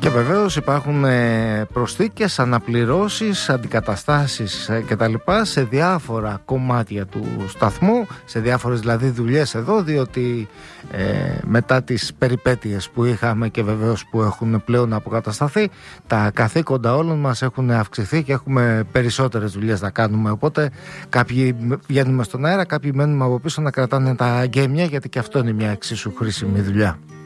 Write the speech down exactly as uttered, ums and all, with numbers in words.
Και βεβαίως υπάρχουν προσθήκες, αναπληρώσεις, αντικαταστάσεις κτλ. Σε διάφορα κομμάτια του σταθμού, σε διάφορες δηλαδή δουλειές εδώ, διότι ε, μετά τις περιπέτειες που είχαμε και βεβαίως που έχουν πλέον αποκατασταθεί, τα καθήκοντα όλων μας έχουν αυξηθεί και έχουμε περισσότερες δουλειές να κάνουμε. Οπότε κάποιοι βγαίνουμε στον αέρα, κάποιοι μένουμε από πίσω να κρατάνε τα γκέμια, γιατί και αυτό είναι μια εξίσου χρήσιμη δουλειά.